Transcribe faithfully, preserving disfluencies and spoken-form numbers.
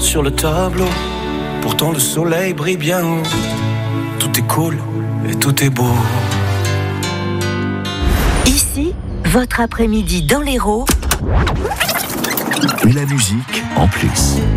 sur le tableau. Pourtant le soleil brille bien haut. Tout est cool et tout est beau. Ici, votre après-midi dans l'Hérault. Et la musique en plus.